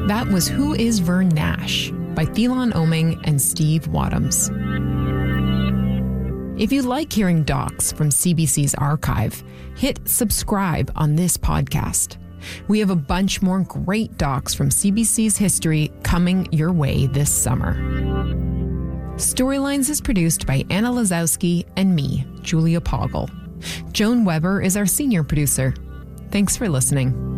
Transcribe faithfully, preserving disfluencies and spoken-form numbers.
That was Who is Vern Nash by Thelon Oming and Steve Wadhams. If you like hearing docs from C B C's archive, hit subscribe on this podcast. We have a bunch more great docs from C B C's history coming your way this summer. Storylines is produced by Anna Lazowski and me, Julia Poggle. Joan Weber is our senior producer. Thanks for listening.